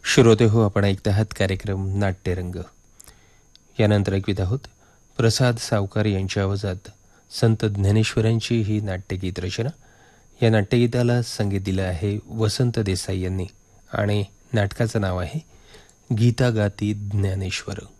श्रोते हो, आपण ऐकत आहात कार्यक्रम नाट्यरंग. यानंतर ऐकवित आहोत प्रसाद सावकार यांच्या आवाजात संत ज्ञानेश्वरांची ही नाट्यगीत रचना. या नाट्यगीताला संगीत दिलं आहे वसंत देसाई यांनी आणि नाटकाचं नाव आहे गीता गाती ज्ञानेश्वर.